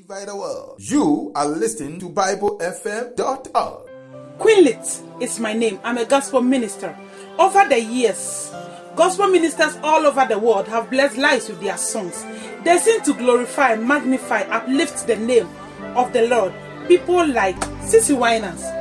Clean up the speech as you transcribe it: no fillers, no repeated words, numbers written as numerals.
by the world. You are listening to BibleFM.org. Queenlit is my name. I'm a gospel minister. Over the years, gospel ministers all over the world have blessed lives with their songs. They sing to glorify, magnify, uplift the name of the Lord. People like Sissy Winans,